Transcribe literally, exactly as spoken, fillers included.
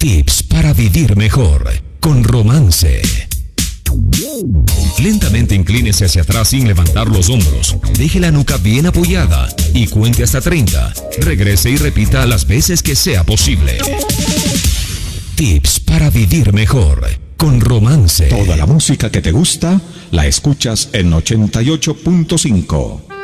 Tips para vivir mejor con Romance. Lentamente inclínese hacia atrás sin levantar los hombros. Deje la nuca bien apoyada y cuente hasta treinta. Regrese y repita las veces que sea posible. Tips para vivir mejor con Romance. Toda la música que te gusta la escuchas en ochenta y ocho punto cinco.